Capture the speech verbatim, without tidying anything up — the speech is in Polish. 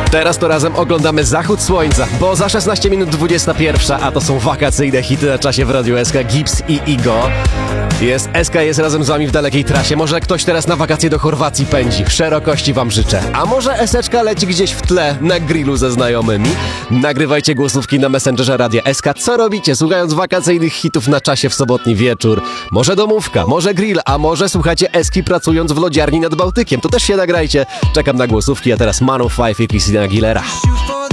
Teraz to razem oglądamy zachód słońca, bo za szesnaście minut dwudziesta pierwsza, a to są wakacyjne hity na czasie w Radiu S K, Gibbs i Igo. Jest S K, jest razem z wami w dalekiej trasie. Może ktoś teraz na wakacje do Chorwacji pędzi. Szerokości wam życzę. A może eseczka leci gdzieś w tle na grillu ze znajomymi? Nagrywajcie głosówki na Messengerze Radia S K. Co robicie, słuchając wakacyjnych hitów na czasie w sobotni wieczór? Może domówka, może grill, a może słuchacie Eski pracując w lodziarni nad Bałtykiem. To też się nagrajcie. Czekam na głosówki, a teraz Maroon pięć i Christina Aguilera.